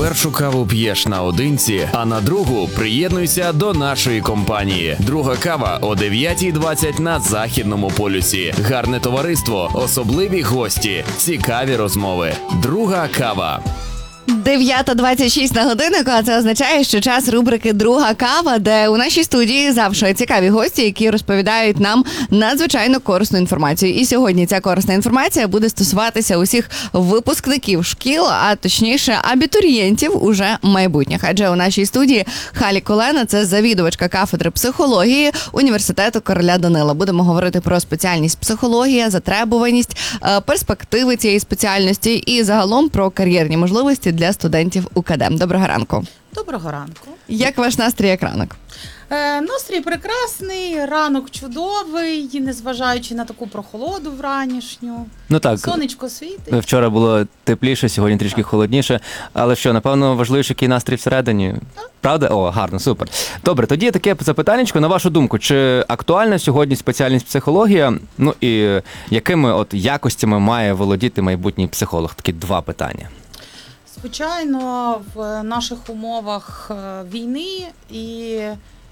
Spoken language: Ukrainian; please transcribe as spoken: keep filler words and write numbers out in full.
Першу каву п'єш наодинці, а на другу приєднуйся до нашої компанії. Друга кава о дев'ятій двадцять на Західному полюсі. Гарне товариство, особливі гості, цікаві розмови. Друга кава. дев'ята двадцять шість на годиннику, а це означає, що час рубрики «Друга кава», де у нашій студії завжди цікаві гості, які розповідають нам надзвичайно корисну інформацію. І сьогодні ця корисна інформація буде стосуватися усіх випускників шкіл, а точніше абітурієнтів уже майбутніх. Адже у нашій студії Халі Колена – це завідувачка кафедри психології університету Короля Данила. Будемо говорити про спеціальність психологія, затребуваність, перспективи цієї спеціальності і загалом про кар'єрні можливості для студентів УКД. Доброго ранку. Доброго ранку. Як ваш настрій, як ранок? Е, настрій прекрасний, ранок чудовий, незважаючи на таку прохолоду вранішню. Ну так, сонечко світить. Вчора було тепліше, сьогодні трішки холодніше. Але що, напевно, важливо, який настрій всередині? Правда? О, гарно, супер. Добре, тоді таке запитаннячко. На вашу думку, чи актуальна сьогодні спеціальність психологія? Ну і якими от якостями має володіти майбутній психолог? Такі два питання. Звичайно, в наших умовах війни і